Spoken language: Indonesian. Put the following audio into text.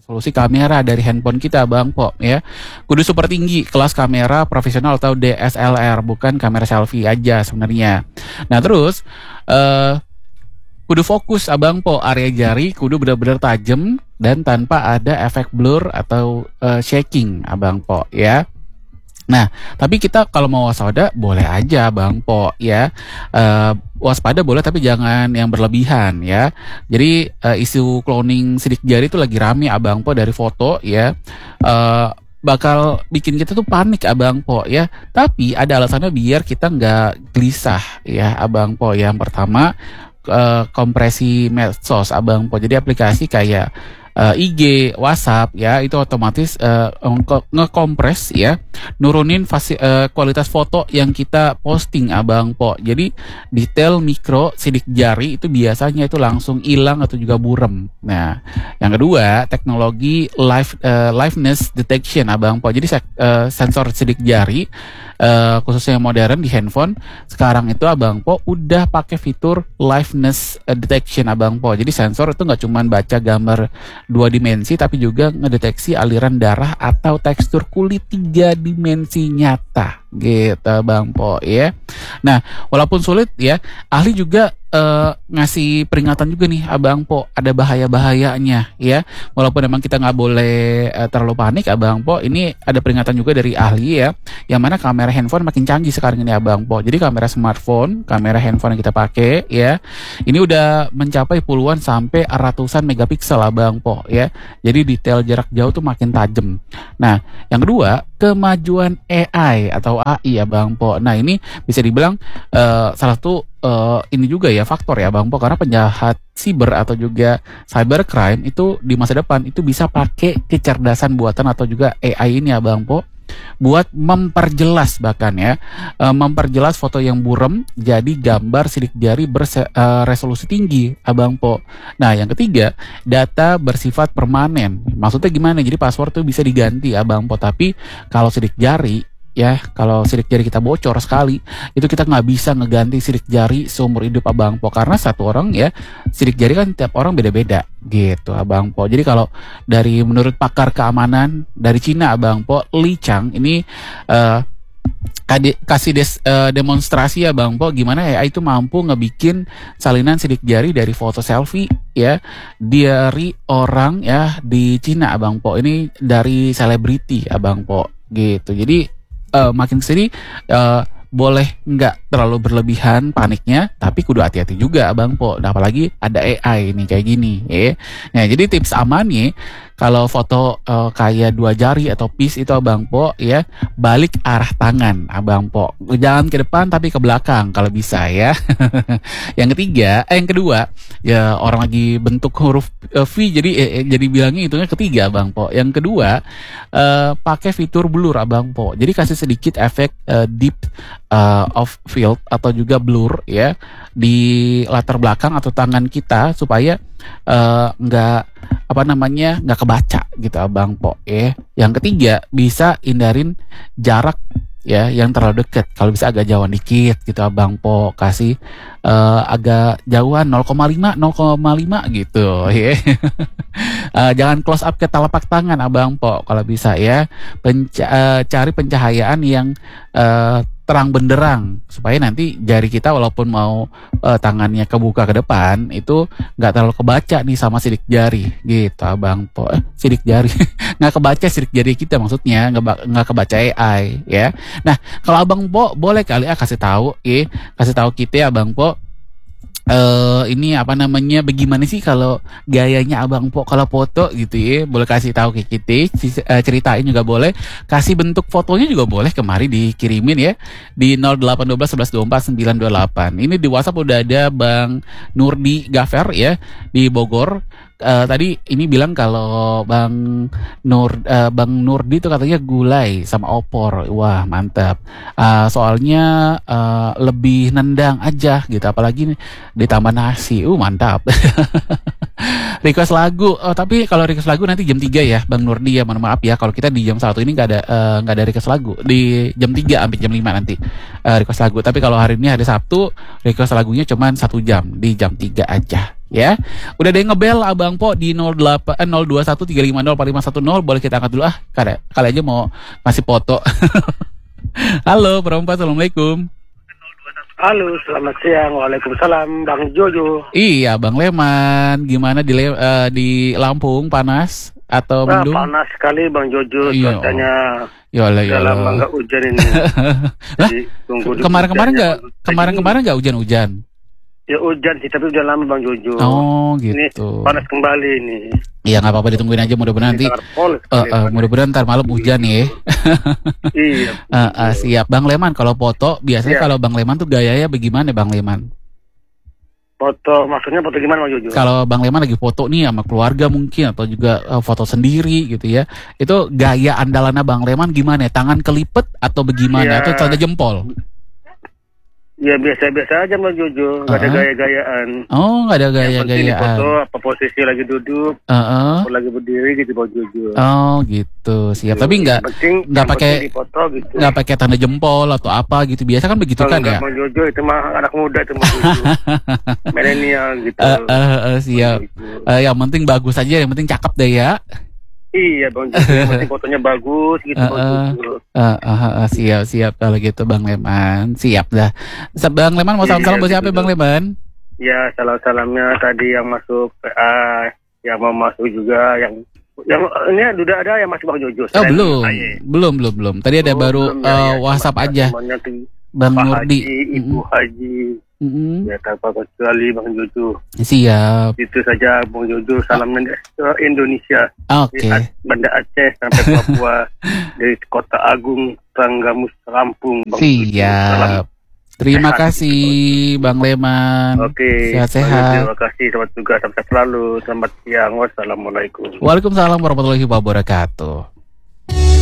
resolusi kamera dari handphone kita Bang Po ya. Kudu super tinggi, kelas kamera profesional atau DSLR, bukan kamera selfie aja sebenarnya. Nah terus kudu fokus Abang Po, area jari kudu benar-benar tajam dan tanpa ada efek blur atau shaking Abang Po ya. Nah, tapi kita kalau mau waspada boleh aja Bang Po ya. Waspada boleh tapi jangan yang berlebihan ya. Jadi isu cloning sidik jari itu lagi rame Abang Po dari foto ya. Bakal bikin kita tuh panik Abang Po ya. Tapi ada alasannya biar kita nggak gelisah ya Abang Po. Yang pertama kompresi medsos Abang Po. Jadi aplikasi kayak IG, WhatsApp ya itu otomatis ngekompres ya, nurunin kualitas foto yang kita posting Abang Po. Jadi detail mikro sidik jari itu biasanya itu langsung hilang atau juga burem. Nah, yang kedua teknologi liveness detection Abang Po. Jadi sensor sidik jari khususnya yang modern di handphone sekarang itu Abang Po udah pakai fitur liveness detection Abang Po. Jadi sensor itu nggak cuma baca gambar 2 dimensi tapi juga ngedeteksi aliran darah atau tekstur kulit 3 dimensi nyata gitu Bang Po ya. Nah walaupun sulit ya, ahli juga ngasih peringatan juga nih Abang Po, ada bahaya-bahayanya ya. Walaupun memang kita nggak boleh terlalu panik Abang Po, ini ada peringatan juga dari ahli ya, yang mana kamera handphone makin canggih sekarang ini Abang Po. Jadi kamera smartphone, kamera handphone yang kita pakai ya, ini udah mencapai puluhan sampai ratusan megapiksel Abang Po ya. Jadi detail jarak jauh tuh makin tajam. Nah yang kedua kemajuan AI atau AI Abang Po. Nah ini bisa dibilang salah satu ini juga ya faktor ya Bang Po, karena penjahat siber atau juga cybercrime itu di masa depan itu bisa pakai kecerdasan buatan atau juga AI ini ya Bang Po buat memperjelas bahkan ya, memperjelas foto yang buram jadi gambar sidik jari resolusi tinggi Abang Po. Nah yang ketiga data bersifat permanen. Maksudnya gimana? Jadi password tuh bisa diganti Abang Po, tapi kalau sidik jari ya, kalau sidik jari kita bocor sekali itu kita nggak bisa ngeganti sidik jari seumur hidup Abang Po, karena satu orang ya sidik jari kan tiap orang beda-beda gitu Abang Po. Jadi kalau dari menurut pakar keamanan dari Cina Abang Po, Li Chang ini kasih demonstrasi ya Bang Po gimana AI itu mampu ngebikin salinan sidik jari dari foto selfie ya dari orang ya di Cina Abang Po, ini dari selebriti Abang Po gitu. Jadi makin kesini boleh nggak terlalu berlebihan paniknya, tapi kudu hati-hati juga Abang Po. Nah, apalagi ada AI nih kayak gini ya. Nah jadi tips amannya kalau foto kayak 2 jari atau peace itu Abang Po ya, balik arah tangan Abang Po, jangan ke depan tapi ke belakang kalau bisa ya. Yang kedua ya, orang lagi bentuk huruf V jadi bilangnya hitungnya ketiga Abang Po. Yang kedua pakai fitur blur Abang Po, jadi kasih sedikit efek deep of field atau juga blur ya di latar belakang atau tangan kita supaya nggak kebaca gitu Abang Po ya. Yang ketiga bisa hindarin jarak ya yang terlalu dekat, kalau bisa agak jauhan dikit gitu Abang Po, kasih agak jauhan 0,5 gitu ya. Jangan close up ke telapak tangan Abang Po kalau bisa ya. Cari pencahayaan yang terang benderang supaya nanti jari kita walaupun mau tangannya kebuka ke depan itu nggak terlalu kebaca nih sama sidik jari gitu Abang Po. Sidik jari nggak kebaca sidik jari kita, maksudnya nggak kebaca AI ya. Nah kalau Abang Po boleh kali kasih tahu kita ya Abang Po, ini bagaimana sih kalau gayanya Abang Po kalau foto gitu ya, boleh kasih tahu ke kita, ceritain juga boleh, kasih bentuk fotonya juga boleh, kemari dikirimin ya di 0812 11 24 928. Ini di WhatsApp udah ada Bang Nurdi Gafer ya di Bogor. Tadi ini bilang kalau Bang Nurdi itu katanya gulai sama opor. Wah mantap. Soalnya lebih nendang aja gitu, apalagi ditambah nasi. Mantap. Request lagu. Tapi kalau request lagu nanti jam 3 ya Bang Nurdi ya. Mohon maaf ya kalau kita di jam 1 ini nggak ada request lagu. Di jam 3 sampai jam 5 nanti request lagu. Tapi kalau hari ini hari Sabtu request lagunya cuma 1 jam, di jam 3 aja ya. Udah ada yang ngebel Abang Po di 0213504510. Boleh kita angkat dulu kali aja mau ngasih foto. Halo, perempuan, assalamualaikum. Halo, selamat siang. Waalaikumsalam, Bang Jojo. Iya, Bang Leman. Gimana di Lampung, panas atau mendung? Panas sekali, Bang Jojo. Iya. Cuacanya Yolah. lama nggak hujan ini. Jadi, kemarin nggak hujan-hujan? Ya hujan sih, tapi udah lama, Bang Jojo. Oh, gitu. Ini panas kembali ini. Iya, nggak apa-apa, ditungguin aja, mudah-mudahan nanti. Mudah-mudahan ntar malam hujan ya. Iya. Siap, Bang Leman. Kalau foto biasanya kalau Bang Leman tuh gayanya bagaimana, Bang Leman? Foto, maksudnya foto gimana, Bang Jojo? Kalau Bang Leman lagi foto nih sama keluarga mungkin atau juga foto sendiri gitu ya, itu gaya andalannya Bang Leman gimana? Tangan kelipet atau bagaimana? Atau tanda jempol? Ya biasa-biasa aja, Bang Jojo. Nggak ada gaya-gayaan. Oh, nggak ada gaya-gayaan. Foto apa posisi lagi duduk, atau lagi berdiri gitu, Bang Jojo. Oh, gitu. Siap. Tapi nggak pakai gitu. Nggak pakai tanda jempol atau apa gitu. Biasa kan begitu kan ya? Bang Jojo itu mah anak muda itu, Bang Jojo. Milenial gitu. Siap. Yang penting bagus aja, yang penting cakep deh ya. Iya, Bang Jojo, yang penting fotonya bagus gitu, Bang Jojo. Siap kalau gitu, Bang Leman. Siap dah. Bang Leman mau salam-salam buat siapa, Bang Leman? Ya, salam-salamnya tadi yang masuk PA, yang mau masuk juga, yang ini udah ada yang masuk, Bang Jojo. Belum. Tadi ada baru WhatsApp aja. Bang Nurdi, Ibu Haji. Ya, tanpa kecuali Bang Jojo. Siap. Itu saja, Bang Jojo. Salam Indonesia. Oke. Banda Aceh sampai Papua, dari Kota Agung, Trenggamus, Lampung. Bang Siap. Terima kasih, Bang Leman. Oke. Sehat-sehat. Terima kasih. Selamat juga. Selamat selalu. Selamat siang. Wassalamualaikum. Waalaikumsalam warahmatullahi wabarakatuh.